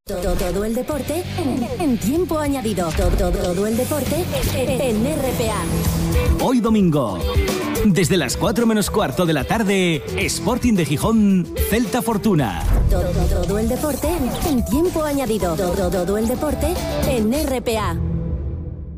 Todo el deporte en tiempo añadido. Todo el deporte en RPA. Hoy domingo, desde las 4 menos cuarto de la tarde, Sporting de Gijón, Celta Fortuna. Todo el deporte en tiempo añadido. Todo el deporte en RPA.